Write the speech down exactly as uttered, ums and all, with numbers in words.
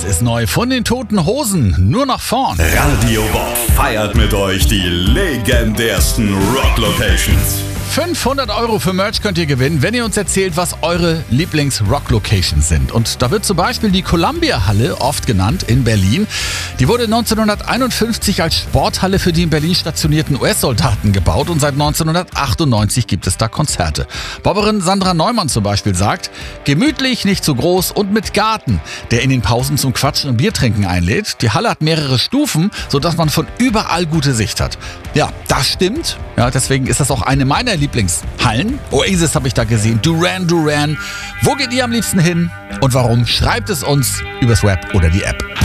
ist neu von den Toten Hosen, nur nach vorn. Radio Bob feiert mit euch die legendärsten Rock-Locations. fünfhundert Euro für Merch könnt ihr gewinnen, wenn ihr uns erzählt, was eure Lieblings-Rock-Locations sind. Und da wird zum Beispiel die Columbia-Halle, oft genannt, in Berlin. Die wurde neunzehnhunderteinundfünfzig als Sporthalle für die in Berlin stationierten U S-Soldaten gebaut und seit neunzehnhundertachtundneunzig gibt es da Konzerte. Bobberin Sandra Neumann zum Beispiel sagt, gemütlich, nicht zu groß und mit Garten, der in den Pausen zum Quatschen und Biertrinken einlädt. Die Halle hat mehrere Stufen, sodass man von überall gute Sicht hat. Ja, das stimmt. Ja, deswegen ist das auch eine meiner Lieblingshallen. Oasis habe ich da gesehen, Duran Duran. Wo geht ihr am liebsten hin und warum? Schreibt es uns übers Web oder die App.